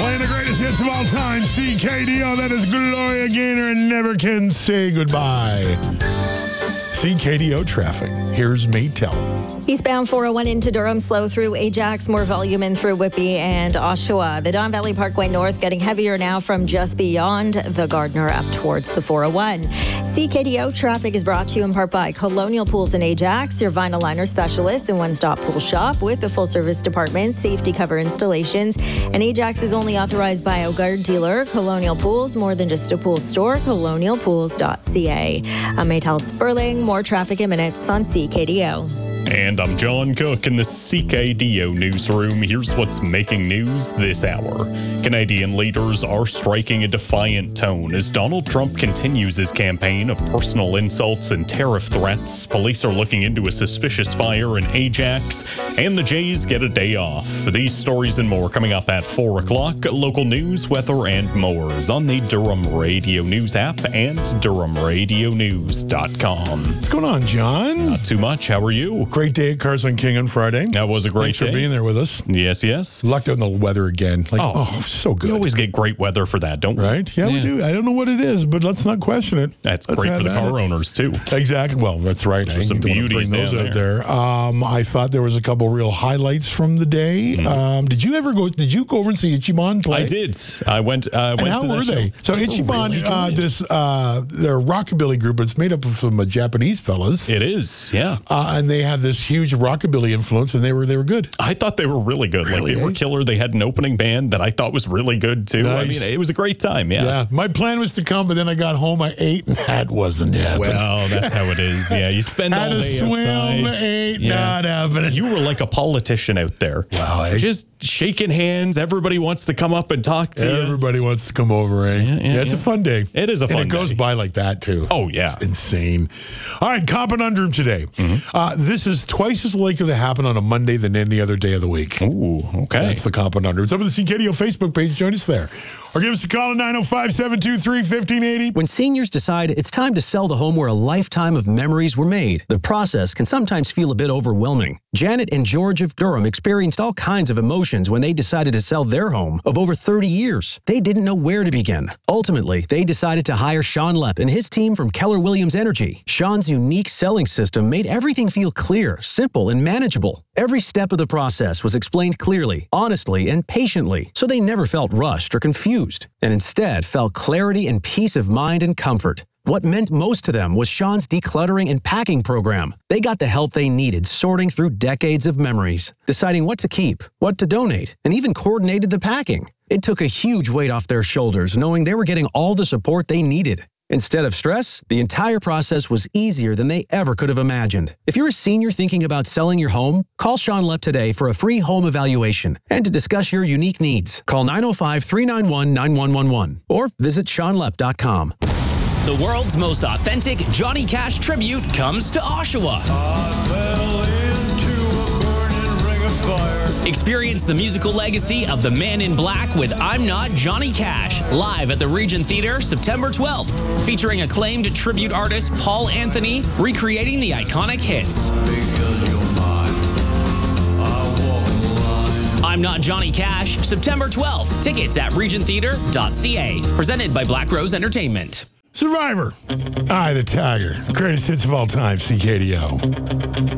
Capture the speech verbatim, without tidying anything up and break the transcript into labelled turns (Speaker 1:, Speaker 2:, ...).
Speaker 1: Playing the greatest hits of all time, C K D O. That is Gloria Gaynor and Never Can Say Goodbye. C K D O traffic. Here's Maytel.
Speaker 2: Eastbound four oh one into Durham, slow through Ajax, more volume in through Whitby and Oshawa. The Don Valley Parkway North getting heavier now from just beyond the Gardner up towards the four oh one. C K D O traffic is brought to you in part by Colonial Pools in Ajax, your vinyl liner specialist and one-stop pool shop with a full-service department, safety cover installations. And Ajax is only authorized by a Guard dealer. Colonial Pools, more than just a pool store, colonial pools dot c a. I'm Maytel Sperling. More traffic in minutes on C K D O.
Speaker 3: And I'm John Cook in the C K D O newsroom. Here's what's making news this hour. Canadian leaders are striking a defiant tone as Donald Trump continues his campaign of personal insults and tariff threats. Police are looking into a suspicious fire in Ajax, and the Jays get a day off. These stories and more coming up at four o'clock. Local news, weather, and more is on the Durham Radio News app and durham radio news dot com.
Speaker 1: What's going on, John?
Speaker 3: Not too much. How are you?
Speaker 1: Great day at Cars on King on Friday.
Speaker 3: That was a great
Speaker 1: Thanks
Speaker 3: day.
Speaker 1: for being there with us.
Speaker 3: Yes, yes.
Speaker 1: Lucked out in the weather again. Like, oh, oh, so good.
Speaker 3: We always get great weather for that, don't we?
Speaker 1: Right? Yeah, yeah, we do. I don't know what it is, but let's not question it.
Speaker 3: That's
Speaker 1: let's
Speaker 3: great for the car
Speaker 1: it.
Speaker 3: owners, too.
Speaker 1: Exactly. Well, that's right.
Speaker 3: There's some beauties
Speaker 1: bring those
Speaker 3: down
Speaker 1: out there. there. Um, I thought there was a couple real highlights from the day. Mm. Um, did you ever go? Did you go over and see Ichiban play?
Speaker 3: I did. I went. Uh,
Speaker 1: and
Speaker 3: went
Speaker 1: how
Speaker 3: to
Speaker 1: were
Speaker 3: that
Speaker 1: they?
Speaker 3: show.
Speaker 1: So
Speaker 3: they
Speaker 1: Ichiban,
Speaker 3: really
Speaker 1: uh, this uh, they're a rockabilly group, but it's made up of some uh, Japanese fellas.
Speaker 3: It is, yeah.
Speaker 1: Uh, and they have this huge rockabilly influence, and they were they were good.
Speaker 3: I thought they were really good.
Speaker 1: Really?
Speaker 3: Like they were killer. They had an opening band that I thought was really good too.
Speaker 1: Nice.
Speaker 3: I mean, it was a great time. Yeah.
Speaker 1: Yeah. My plan was to come, but then I got home, I ate, and that wasn't happening.
Speaker 3: Well, that's how it is. Yeah, you spend all
Speaker 1: Had a
Speaker 3: day
Speaker 1: swim,
Speaker 3: outside.
Speaker 1: ate,
Speaker 3: Yeah.
Speaker 1: not happening.
Speaker 3: You were like a politician out there.
Speaker 1: Wow, eh?
Speaker 3: Just shaking hands. Everybody wants to come up and talk to you.
Speaker 1: Everybody wants to come over, eh?
Speaker 3: Yeah, yeah,
Speaker 1: Yeah, it's
Speaker 3: yeah.
Speaker 1: a fun day.
Speaker 3: It is a fun
Speaker 1: And it goes
Speaker 3: day.
Speaker 1: by like that, too.
Speaker 3: Oh, yeah.
Speaker 1: It's insane. All right, Conundrum today. Mm-hmm. Uh, this is twice as likely to happen on a Monday than any other day of the week.
Speaker 3: Ooh, okay.
Speaker 1: That's the Conundrum. It's up on the C K D O Facebook page. Join us there. Or give us a call at nine oh five, seven two three, one five eight oh.
Speaker 4: When seniors decide it's time to sell the home where a lifetime of memories were made, the process can sometimes feel a bit overwhelming. Janet and George of Durham experienced all kinds of emotions when they decided to sell their home of over thirty years. They didn't know where to begin. Ultimately, they decided to hire Sean Lepp and his team from Keller Williams Energy. Sean's unique selling system made everything feel clear, simple, and manageable. Every step of the process was explained clearly, honestly, and patiently, so they never felt rushed or confused, and instead felt clarity and peace of mind and comfort. What meant most to them was Sean's decluttering and packing program. They got the help they needed sorting through decades of memories, deciding what to keep, what to donate, and even coordinated the packing. It took a huge weight off their shoulders knowing they were getting all the support they needed. Instead of stress, the entire process was easier than they ever could have imagined. If you're a senior thinking about selling your home, call Sean Lepp today for a free home evaluation and to discuss your unique needs. Call nine oh five, three nine one, nine one one one or visit sean lepp dot com.
Speaker 5: The world's most authentic Johnny Cash tribute comes to Oshawa. Experience the musical legacy of the Man in Black with I'm Not Johnny Cash, live at the Regent Theatre September twelfth, featuring acclaimed tribute artist Paul Anthony recreating the iconic hits. I'm Not Johnny Cash, September twelfth. Tickets at regent theatre dot c a. Presented by Black Rose Entertainment.
Speaker 1: Survivor. I, the Tiger. Greatest hits of all time, C K D O.